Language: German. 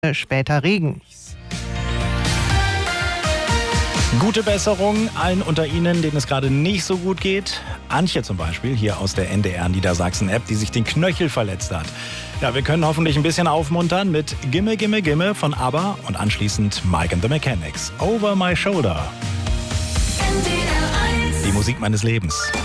später Regen. Gute Besserung allen unter Ihnen, denen es gerade nicht so gut geht. Antje zum Beispiel, hier aus der NDR Niedersachsen-App, die sich den Knöchel verletzt hat. Ja, wir können hoffentlich ein bisschen aufmuntern mit Gimme, Gimme, Gimme von ABBA und anschließend Mike and the Mechanics. Over My Shoulder. Die Musik meines Lebens.